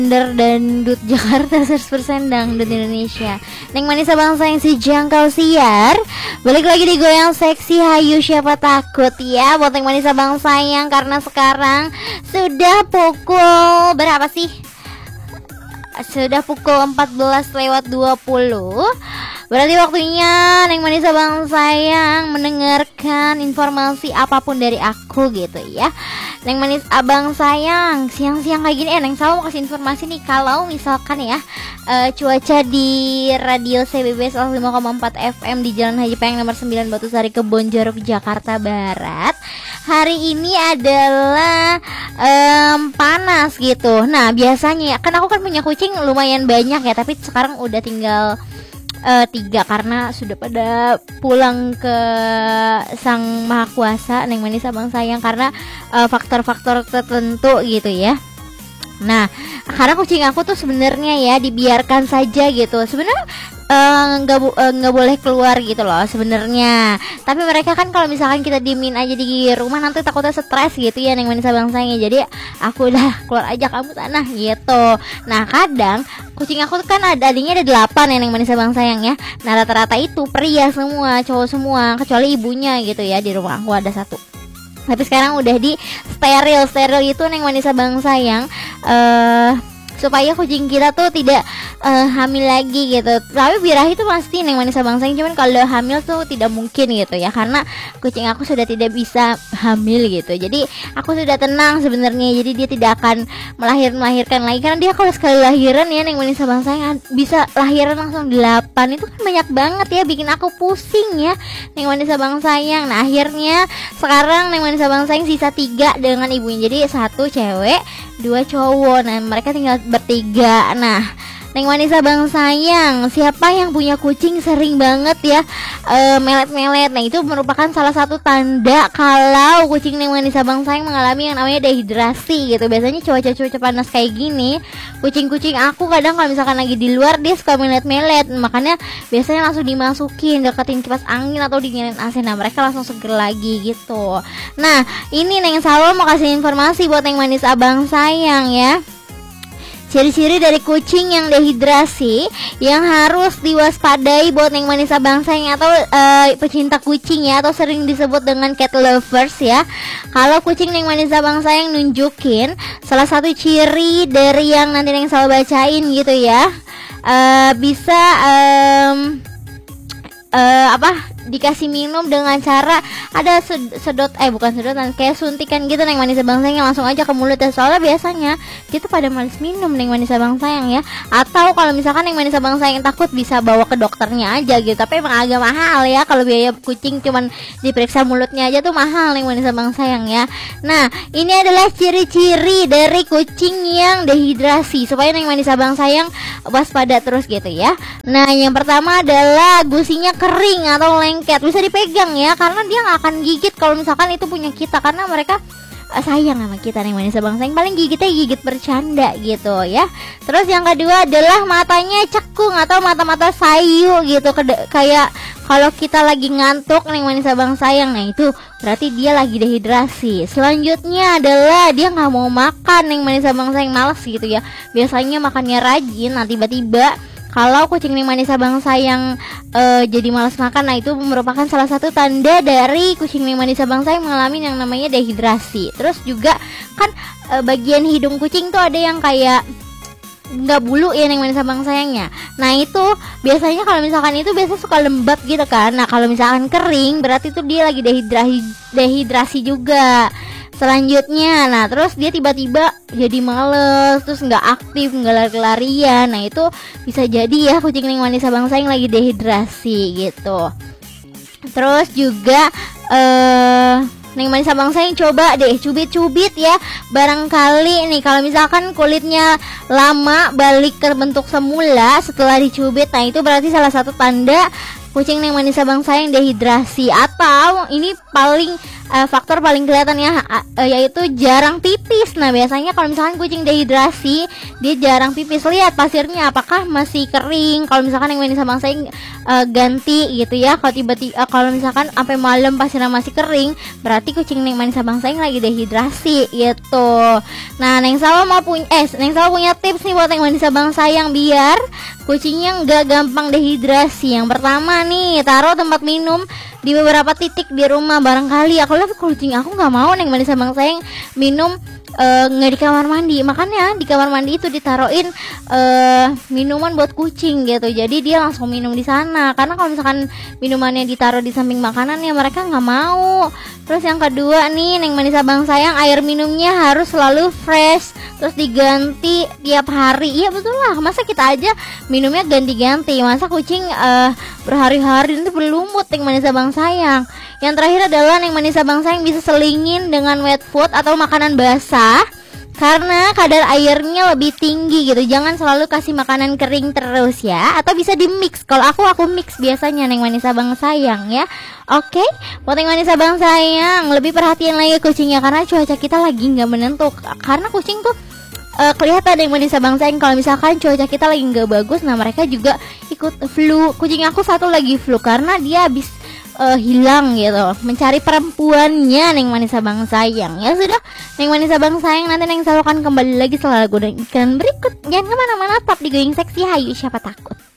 Dangdut Jakarta 100% dangdut Indonesia. Neng Manisa bangsa yang si jangkau siar. Balik lagi di goyang seksi, hayu siapa takut ya. Buat Neng Manisa bangsa yang, karena sekarang sudah pukul berapa sih? Sudah pukul 14:20. Berarti waktunya Neng Manisa bang sayang mendengarkan informasi apapun dari aku gitu ya. Neng Manis abang sayang, siang-siang kayak gini Neng Sawa mau kasih informasi nih. Kalau misalkan ya cuaca di radio CBB 105,4 FM di Jalan Haji Payang nomor 9 Batusari Kebonjeruk Jakarta Barat, hari ini adalah panas gitu. Nah biasanya kan aku kan punya kucing lumayan banyak ya, tapi sekarang udah tinggal 3 karena sudah pada pulang ke Sang Maha Kuasa Neng Manisa bang sayang, karena faktor-faktor tertentu gitu ya. Nah, karena kucing aku tuh sebenarnya ya dibiarkan saja gitu. Sebenarnya nggak boleh keluar gitu loh sebenarnya. Tapi mereka kan kalau misalkan kita diemin aja di rumah nanti takutnya stres gitu ya Neng Manisa bangsanya. Jadi aku udah keluar aja kamu tanah gitu. Nah kadang kucing aku kan adanya ada 8 ya Neng Manisa bang sayang ya. Nah rata-rata itu pria semua, cowok semua, kecuali ibunya gitu ya. Di rumah aku ada 1. Tapi sekarang udah di steril itu Neng Manisa bang sayang, supaya kucing kita tuh tidak hamil lagi gitu. Tapi birahi itu pasti Neng Manisa bang sayang, cuman kalau hamil tuh tidak mungkin gitu ya, karena kucing aku sudah tidak bisa hamil gitu. Jadi aku sudah tenang sebenarnya. Jadi dia tidak akan melahirkan lagi, karena dia kalau sekali lahiran ya Neng Manisa bang sayang bisa lahiran langsung 8. Itu kan banyak banget ya, bikin aku pusing ya Neng Manisa bang sayang. Nah akhirnya sekarang Neng Manisa bang sayang sisa 3 dengan ibunya. Jadi 1 cewek 2 cowok. Nah mereka tinggal bertiga. Nah Neng Manisa bang sayang, siapa yang punya kucing sering banget ya melet-melet. Nah itu merupakan salah satu tanda kalau kucing Neng Manisa bang sayang mengalami yang namanya dehidrasi gitu. Biasanya cuaca panas kayak gini, kucing-kucing aku kadang kalau misalkan lagi di luar dia suka melet-melet. Makanya biasanya langsung dimasukin, deketin kipas angin atau dinyalain AC. Nah mereka langsung seger lagi gitu. Nah ini Neng Salwa mau kasih informasi buat Neng Manisa bang sayang ya. Ciri-ciri dari kucing yang dehidrasi yang harus diwaspadai buat Neng Manisa bang sayang atau pecinta kucing ya, atau sering disebut dengan cat lovers ya. Kalau kucing Neng Manisa bang sayang nunjukin salah satu ciri dari yang nanti Neng selalu bacain gitu ya, bisa dikasih minum dengan cara ada sedot bukan sedotan, kayak suntikan gitu Neng Manisa bang sayang, langsung aja ke mulut ya. Soalnya biasanya kita pada males minum Neng Manisa bang sayang ya. Atau kalau misalkan Neng Manisa bang sayang takut bisa bawa ke dokternya aja gitu. Tapi emang agak mahal ya, kalau biaya kucing cuman diperiksa mulutnya aja tuh mahal Neng Manisa bang sayang ya. Nah ini adalah ciri-ciri dari kucing yang dehidrasi supaya Neng Manisa bang sayang waspada terus gitu ya. Nah yang pertama adalah gusinya kering atau lengket, bisa dipegang ya, karena dia nggak akan gigit kalau misalkan itu punya kita, karena mereka sayang sama kita Neng Manisa bang sayang. Paling gigitnya gigit bercanda gitu ya. Terus yang kedua adalah matanya cekung atau mata-mata sayu gitu, kayak kalau kita lagi ngantuk Neng Manisa bang sayang. Nah itu berarti dia lagi dehidrasi. Selanjutnya adalah dia nggak mau makan Neng Manisa bang sayang, malas gitu ya. Biasanya makannya rajin, nah tiba-tiba kalau kucing Neng Manisa bang sayang jadi malas makan, nah itu merupakan salah satu tanda dari kucing Neng Manisa bang sayang mengalami yang namanya dehidrasi. Terus juga kan bagian hidung kucing tuh ada yang kayak nggak bulu ya Neng Manisa bang sayangnya. Nah itu biasanya kalau misalkan itu biasanya suka lembab gitu kan. Nah kalau misalkan kering berarti tuh dia lagi dehidrasi juga. Selanjutnya, nah terus dia tiba-tiba jadi males, terus nggak aktif, nggak lari-larian. Nah itu bisa jadi ya kucing Neng Manisa bang sayang lagi dehidrasi gitu. Terus juga Neng Manisa bang sayang coba deh cubit-cubit ya. Barangkali nih kalau misalkan kulitnya lama balik ke bentuk semula setelah dicubit, nah itu berarti salah satu tanda kucing Neng Manis Abang Sayang dehidrasi, atau ini paling faktor paling kelihatan ya, yaitu jarang pipis. Nah biasanya kalau misalkan kucing dehidrasi, dia jarang pipis. Lihat pasirnya apakah masih kering. Kalau misalkan Neng Manis Abang Sayang ganti gitu ya, kalau tiba-tiba kalau misalkan sampai malam pasirnya masih kering, berarti kucing Neng Manis Abang Sayang lagi dehidrasi gitu. Nah Neng Salwa punya tips nih buat Neng Manis Abang Sayang biar kucingnya nggak gampang dehidrasi. Yang pertama nih, taruh tempat minum di beberapa titik di rumah. Barangkali aku lihat kucing aku nggak mau Neng Manis Abang Sayang minum nggak di kamar mandi, makanya di kamar mandi itu ditaruhin minuman buat kucing gitu, jadi dia langsung minum di sana. Karena kalau misalkan minumannya ditaruh di samping makanan ya mereka nggak mau. Terus yang kedua nih, Neng Manis Abang Sayang, air minumnya harus selalu fresh, terus diganti tiap hari. Iya betul lah, masa kita aja minumnya ganti-ganti, masa kucing berhari-hari nanti berlumut Neng Manis Abang Sayang. Yang terakhir adalah Neng Manis Abang Sayang bisa selingin dengan wet food atau makanan basah, karena kadar airnya lebih tinggi gitu. Jangan selalu kasih makanan kering terus ya, atau bisa di mix. Kalau aku mix biasanya Neng Manis Abang Sayang ya. Oke, buat Neng Manis Abang Sayang, lebih perhatian lagi kucingnya karena cuaca kita lagi nggak menentu. Karena kucing tuh kelihatan Neng Manis Abang Sayang kalau misalkan cuaca kita lagi nggak bagus, nah mereka juga ikut flu. Kucing aku satu lagi flu karena dia habis hilang gitu, mencari perempuannya Neng Manis Abang Sayang. Ya sudah, Neng Manis Abang Sayang, nanti Neng Salwa akan kembali lagi setelah lagu dan iklan berikut. Jangan kemana-mana, tetap di Going Sexy Hayu Siapa Takut.